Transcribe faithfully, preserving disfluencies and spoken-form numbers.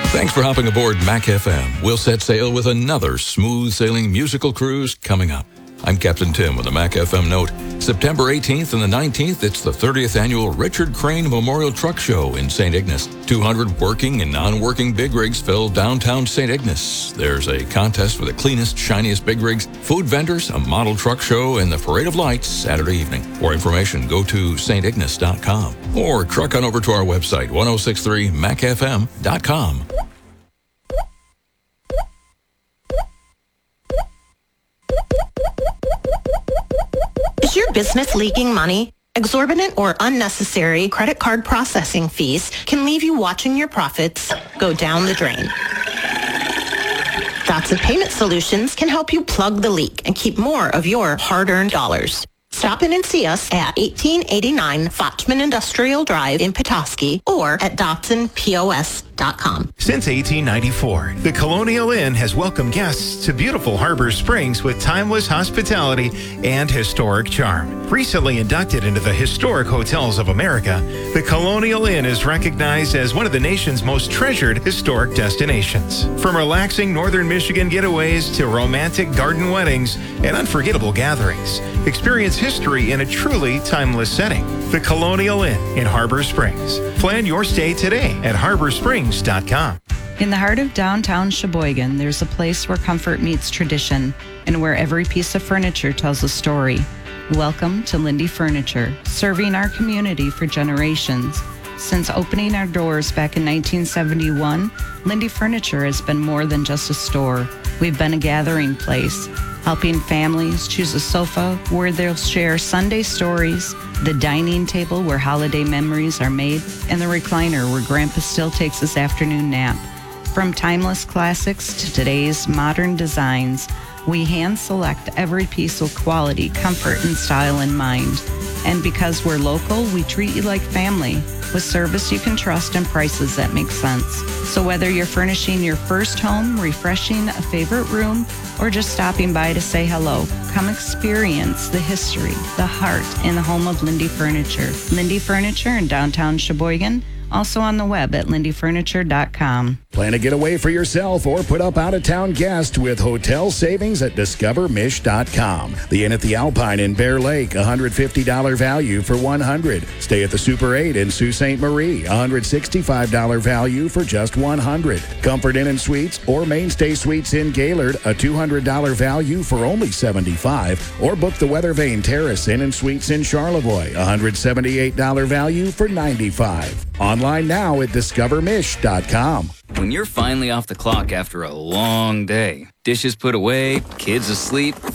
Thanks for hopping aboard Mac F M. We'll set sail with another smooth-sailing musical cruise coming up. I'm Captain Tim with a Mac F M note. September eighteenth and the nineteenth, it's the thirtieth annual Richard Crane Memorial Truck Show in Saint Ignace. two hundred working and non-working big rigs fill downtown Saint Ignace. There's a contest for the cleanest, shiniest big rigs, food vendors, a model truck show, and the Parade of Lights Saturday evening. For information, go to saint ignace dot com or truck on over to our website, ten sixty-three mac f m dot com. Is your business leaking money? Exorbitant or unnecessary credit card processing fees can leave you watching your profits go down the drain. Dotson Payment Solutions can help you plug the leak and keep more of your hard-earned dollars. Stop in and see us at eighteen eighty-nine Fochman Industrial Drive in Petoskey or at dotson p o s dot com. Since eighteen ninety-four, the Colonial Inn has welcomed guests to beautiful Harbor Springs with timeless hospitality and historic charm. Recently inducted into the Historic Hotels of America, the Colonial Inn is recognized as one of the nation's most treasured historic destinations. From relaxing northern Michigan getaways to romantic garden weddings and unforgettable gatherings, experience history in a truly timeless setting. The Colonial Inn in Harbor Springs. Plan your stay today at harbor springs dot com. In the heart of downtown Sheboygan, there's a place where comfort meets tradition and where every piece of furniture tells a story. Welcome to Lindy Furniture, serving our community for generations. Since opening our doors back in nineteen seventy-one, Lindy Furniture has been more than just a store. We've been a gathering place, helping families choose a sofa where they'll share Sunday stories, the dining table where holiday memories are made, and the recliner where Grandpa still takes his afternoon nap. From timeless classics to today's modern designs, we hand select every piece with quality, comfort, and style in mind. And because we're local, we treat you like family, with service you can trust and prices that make sense. So whether you're furnishing your first home, refreshing a favorite room, or just stopping by to say hello, come experience the history, the heart, and the home of Lindy Furniture. Lindy Furniture in downtown Sheboygan, also on the web at lindy furniture dot com. Plan a getaway for yourself or put up out-of-town guests with hotel savings at discover mish dot com. The Inn at the Alpine in Bear Lake, one hundred fifty dollars value for one hundred dollars. Stay at the Super eight in Sault Ste. Marie, one hundred sixty-five dollars value for just one hundred dollars. Comfort Inn and Suites or Mainstay Suites in Gaylord, a two hundred dollars value for only seventy-five dollars. Or book the Weather Vane Terrace Inn and Suites in Charlevoix, one hundred seventy-eight dollars value for ninety-five dollars. Online now at discover mish dot com. When you're finally off the clock after a long day, dishes put away, kids asleep,